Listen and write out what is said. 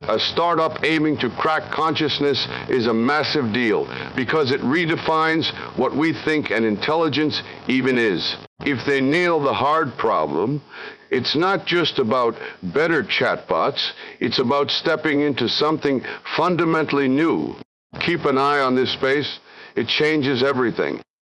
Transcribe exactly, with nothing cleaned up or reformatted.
A startup aiming to crack consciousness is a massive deal because it redefines what we think an intelligence even is. If they nail the hard problem, it's not just about better chatbots, it's about stepping into something fundamentally new. Keep an eye on this space. It changes everything.